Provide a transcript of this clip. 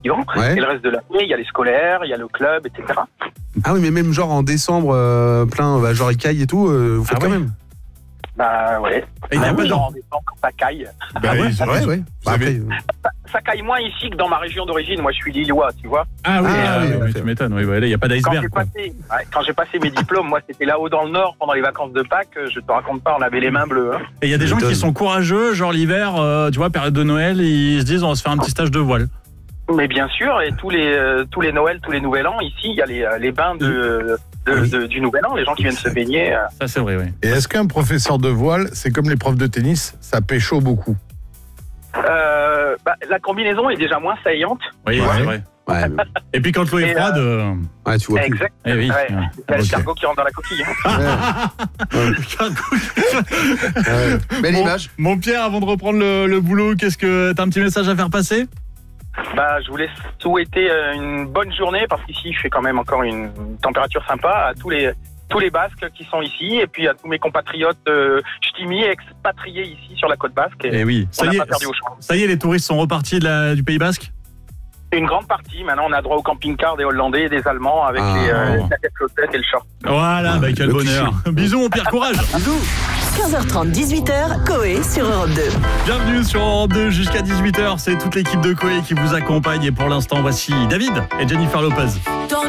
vont. Ouais. Et le reste de l'année, il y a les scolaires, il y a le club, etc. Ah oui, mais même genre en décembre, plein, genre écailles et tout, vous faites quand même. Bah ouais. Et il y a pas en décembre, quand ça caille. Bah oui, c'est vrai, ouais. Bah, après, Ça caille moins ici que dans ma région d'origine. Moi, je suis lillois, tu vois. Ah oui, oui, tu m'étonnes. Oui, là, il n'y a pas Quand d'iceberg. j'ai passé mes diplômes, moi, c'était là-haut dans le Nord pendant les vacances de Pâques. Je te raconte pas, on avait les mains bleues. Hein. Et il y a des gens qui sont courageux, genre l'hiver, tu vois, période de Noël, ils se disent on va se faire un petit stage de voile. Mais bien sûr, et tous les Noëls, tous les Nouvel An, ici, il y a les bains du Nouvel An, les gens qui viennent se baigner. Ça, c'est vrai, oui. Et est-ce qu'un professeur de voile, c'est comme les profs de tennis, ça pécho beaucoup? La combinaison est déjà moins saillante. Oui, Ouais. c'est vrai. ouais, Et puis quand l'eau est froide, ouais, tu vois plus. Exact. eh oui. Ouais. Il y a le cargo qui rentre dans la coquille. Belle image. Mon Pierre, avant de reprendre le boulot, qu'est-ce que t'as un petit message à faire passer? Je voulais souhaiter une bonne journée parce qu'ici il fait quand même encore une température sympa à tous les Basques qui sont ici et puis à tous mes compatriotes ch'timi expatriés ici sur la côte basque. Eh oui, On n'a pas perdu au champ. ça y est, les touristes sont repartis du Pays Basque. Une grande partie. Maintenant, on a droit au camping-car des Hollandais et des Allemands avec les jaquettes flottes et le short. Voilà, quel le bonheur. Bisous mon Pierre, courage. Bisous. 15h30, 18h, Coé sur Europe 2. Bienvenue sur Europe 2 jusqu'à 18h. C'est toute l'équipe de Coé qui vous accompagne. Et pour l'instant, voici David et Jennifer Lopez.